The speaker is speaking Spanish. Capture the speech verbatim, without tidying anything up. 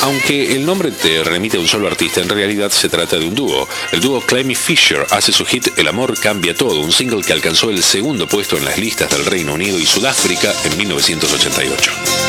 Aunque el nombre te remite a un solo artista, en realidad se trata de un dúo. El dúo Clemmy Fisher hace su hit El amor cambia todo, un single que alcanzó el segundo puesto en las listas del Reino Unido y Sudáfrica en mil novecientos ochenta y ocho.